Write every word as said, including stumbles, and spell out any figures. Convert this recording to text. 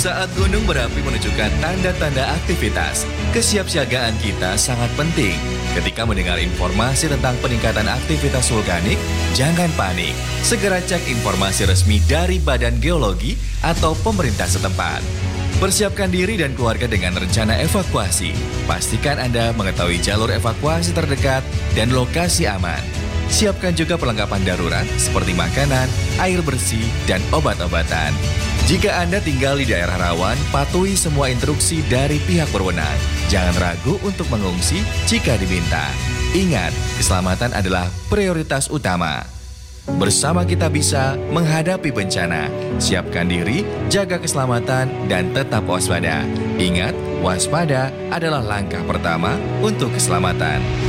Saat gunung berapi menunjukkan tanda-tanda aktivitas, kesiapsiagaan kita sangat penting. Ketika mendengar informasi tentang peningkatan aktivitas vulkanik, jangan panik. Segera cek informasi resmi dari Badan Geologi atau pemerintah setempat. Persiapkan diri dan keluarga dengan rencana evakuasi. Pastikan Anda mengetahui jalur evakuasi terdekat dan lokasi aman. Siapkan juga perlengkapan darurat seperti makanan, air bersih, dan obat-obatan. Jika Anda tinggal di daerah rawan, patuhi semua instruksi dari pihak berwenang. Jangan ragu untuk mengungsi jika diminta. Ingat, keselamatan adalah prioritas utama. Bersama kita bisa menghadapi bencana. Siapkan diri, jaga keselamatan, dan tetap waspada. Ingat, waspada adalah langkah pertama untuk keselamatan.